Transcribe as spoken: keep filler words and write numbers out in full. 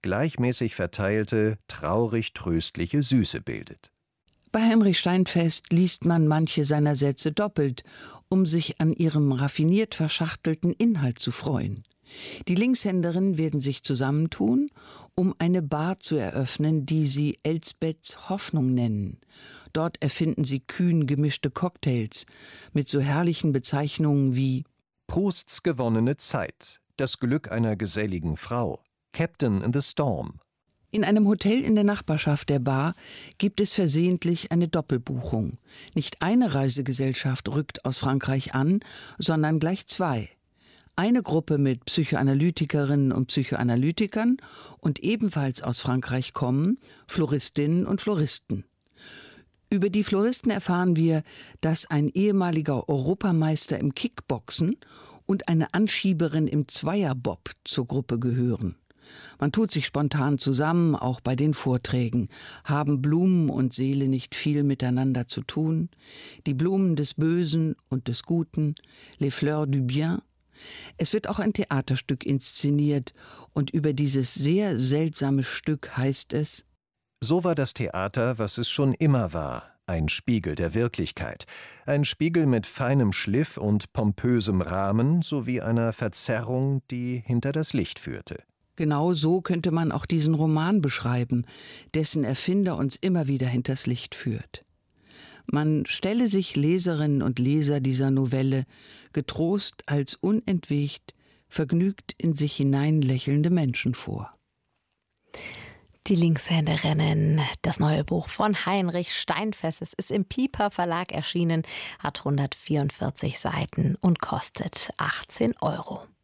gleichmäßig verteilte, traurig-tröstliche Süße bildet. Bei Heinrich Steinfest liest man manche seiner Sätze doppelt, um sich an ihrem raffiniert verschachtelten Inhalt zu freuen. Die Linkshänderinnen werden sich zusammentun, um eine Bar zu eröffnen, die sie Elsbeths Hoffnung nennen. Dort erfinden sie kühn gemischte Cocktails mit so herrlichen Bezeichnungen wie Prousts gewonnene Zeit, das Glück einer geselligen Frau, Captain in the Storm. In einem Hotel in der Nachbarschaft der Bar gibt es versehentlich eine Doppelbuchung. Nicht eine Reisegesellschaft rückt aus Frankreich an, sondern gleich zwei. Eine Gruppe mit Psychoanalytikerinnen und Psychoanalytikern und ebenfalls aus Frankreich kommen Floristinnen und Floristen. Über die Floristen erfahren wir, dass ein ehemaliger Europameister im Kickboxen und eine Anschieberin im Zweierbob zur Gruppe gehören. Man tut sich spontan zusammen, auch bei den Vorträgen. Haben Blumen und Seele nicht viel miteinander zu tun? Die Blumen des Bösen und des Guten, les fleurs du bien. Es wird auch ein Theaterstück inszeniert und über dieses sehr seltsame Stück heißt es: So war das Theater, was es schon immer war, ein Spiegel der Wirklichkeit, ein Spiegel mit feinem Schliff und pompösem Rahmen sowie einer Verzerrung, die hinter das Licht führte. Genau so könnte man auch diesen Roman beschreiben, dessen Erfinder uns immer wieder hinters Licht führt. Man stelle sich Leserinnen und Leser dieser Novelle getrost als unentwegt, vergnügt in sich hineinlächelnde Menschen vor. Die Linkshänderinnen, das neue Buch von Heinrich Steinfest. Es ist im Piper Verlag erschienen, hat hundertvierundvierzig Seiten und kostet achtzehn Euro.